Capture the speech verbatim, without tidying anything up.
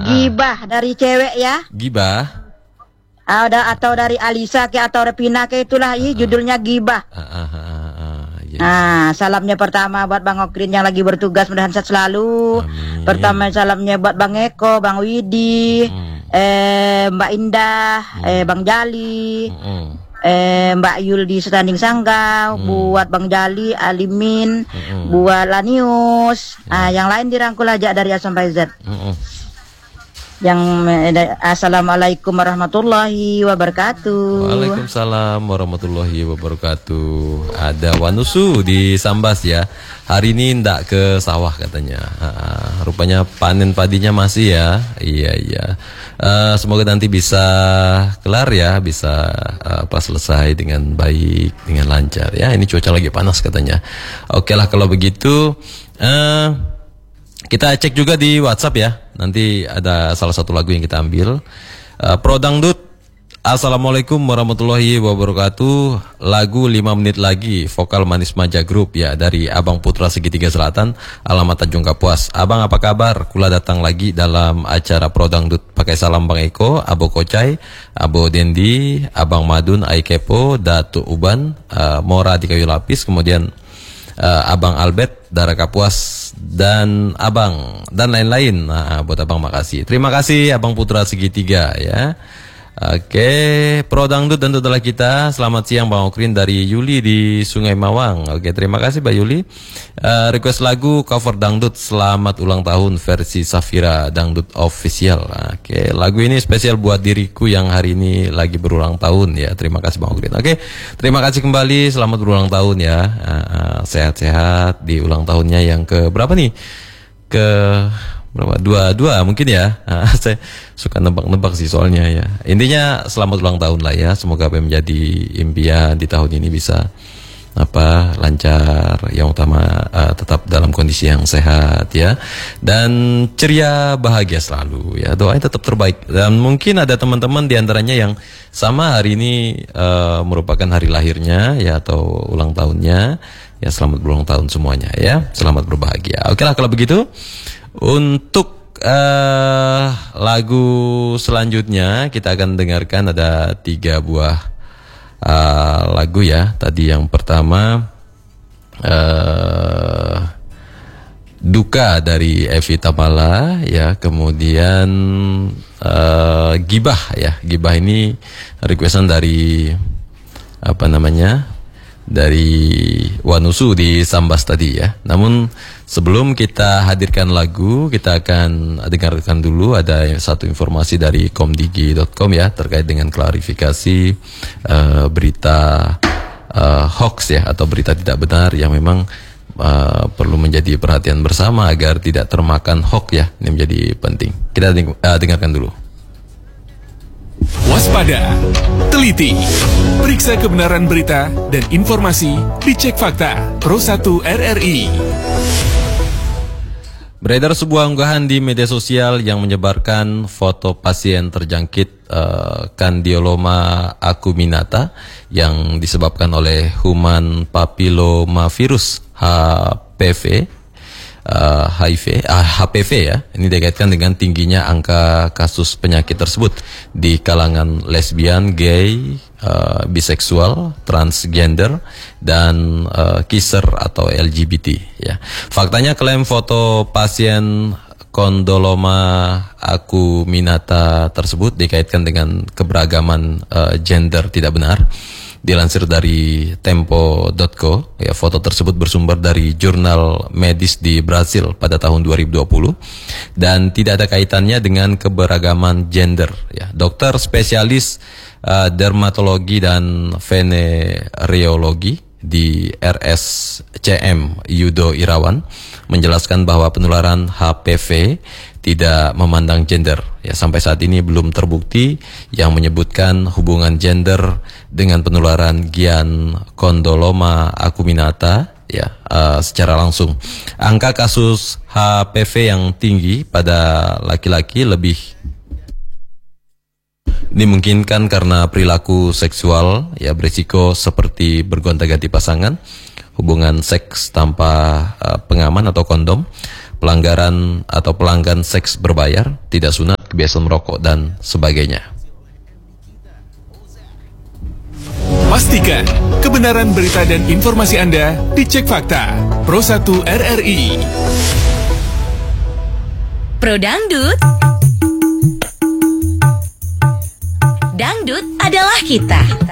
Gibah dari cewek ya. Gibah. Ada atau dari Alisa ke atau Repina ke itulah ini judulnya Gibah. Ah, ah, ah, ah, ya. Nah, salamnya pertama buat Bang Okrin yang lagi bertugas, mudah-mudahan sehat selalu. Amin. Pertama salamnya buat Bang Eko, Bang Widi, hmm. eh, Mbak Indah, hmm. eh, Bang Jali, hmm. eh, Mbak Yul di Standing Sanggau, hmm. buat Bang Jali, Alimin, hmm. buat Lanius, hmm. ah, yang lain dirangkul aja dari A sampai Z. Hmm. Yang eh, Assalamualaikum warahmatullahi wabarakatuh. Waalaikumsalam warahmatullahi wabarakatuh. Ada Wanusu di Sambas ya. Hari ini ndak ke sawah katanya. Uh, rupanya panen padinya masih ya. Iya iya. Uh, semoga nanti bisa kelar ya, bisa uh, pas selesai dengan baik, dengan lancar ya. Ini cuaca lagi panas katanya. Oke lah kalau begitu. Uh, Kita cek juga di WhatsApp ya. Nanti ada salah satu lagu yang kita ambil. Uh, Pro Dangdut. Assalamualaikum warahmatullahi wabarakatuh. Lagu lima menit lagi. Vokal Manis Maja Group ya. Dari Abang Putra Segitiga Selatan. Alamat Tanjung Kapuas. Abang apa kabar? Kula datang lagi dalam acara Pro Dangdut. Pakai salam Bang Eko, Abo Kocai, Abo Dendi, Abang Madun, Aikepo, Datu Uban, uh, Mora di Kayu Lapis. Kemudian uh, Abang Albert, Dara Kapuas, dan Abang dan lain-lain. Nah, buat Abang makasih. Terima kasih Abang Putra Segitiga ya. Oke, Pro Dangdut dan adalah kita. Selamat siang Bang Okrin dari Yuli di Sungai Mawang. Oke, terima kasih Mbak Yuli. Uh, request lagu cover dangdut Selamat Ulang Tahun versi Safira Dangdut Official. Oke, lagu ini spesial buat diriku yang hari ini lagi berulang tahun ya. Terima kasih Bang Okrin. Oke, terima kasih kembali. Selamat berulang tahun ya. Uh, uh, sehat-sehat di ulang tahunnya yang ke berapa nih? Ke berapa? Dua, dua mungkin ya. Nah, saya suka nebak-nebak sih soalnya ya. Intinya selamat ulang tahun lah ya. Semoga apa yang menjadi impian di tahun ini bisa apa lancar. Yang utama uh, tetap dalam kondisi yang sehat ya. Dan ceria, bahagia selalu ya. Doanya tetap terbaik. Dan mungkin ada teman-teman di antaranya yang sama hari ini uh, merupakan hari lahirnya ya atau ulang tahunnya. Ya selamat berulang tahun semuanya ya. Selamat berbahagia. Oke lah kalau begitu. Untuk uh, lagu selanjutnya kita akan dengarkan ada tiga buah uh, lagu ya. Tadi yang pertama uh, Duka dari Evi Tamala ya. Kemudian uh, Gibah ya. Gibah ini requestan dari apa namanya? Dari Wanusu di Sambas tadi ya. Namun sebelum kita hadirkan lagu, kita akan dengarkan dulu ada satu informasi dari komdigi dot com ya terkait dengan klarifikasi uh, berita uh, hoax ya atau berita tidak benar yang memang uh, perlu menjadi perhatian bersama agar tidak termakan hoax ya. Ini menjadi penting. Kita deng uh, dengarkan dulu. Waspada, teliti, periksa kebenaran berita dan informasi, dicek fakta. Pro satu R R I. Beredar sebuah unggahan di media sosial yang menyebarkan foto pasien terjangkit uh, kandioloma acuminata yang disebabkan oleh human papillomavirus H P V. Uh, H I V, uh, H P V ya. Ini dikaitkan dengan tingginya angka kasus penyakit tersebut di kalangan lesbian, gay, uh, biseksual, transgender, dan uh, kiser atau L G B T. Ya. Faktanya klaim foto pasien kondoloma acuminata tersebut dikaitkan dengan keberagaman uh, gender tidak benar. Dilansir dari tempo dot co, ya, foto tersebut bersumber dari jurnal medis di Brasil pada tahun dua ribu dua puluh dan tidak ada kaitannya dengan keberagaman gender. Ya. Dokter spesialis uh, dermatologi dan venereologi di R S C M Yudo Irawan menjelaskan bahwa penularan H P V tidak memandang gender. Ya, sampai saat ini belum terbukti yang menyebutkan hubungan gender dengan penularan gian kondoloma acuminata ya uh, secara langsung. Angka kasus H P V yang tinggi pada laki-laki lebih dimungkinkan karena perilaku seksual ya berisiko seperti bergonta-ganti pasangan, hubungan seks tanpa uh, pengaman atau kondom, pelanggaran atau pelanggan seks berbayar, tidak sunat, kebiasaan merokok dan sebagainya. Pastikan kebenaran berita dan informasi Anda dicek fakta. Pro satu R R I. Pro Dangdut. Dangdut adalah kita.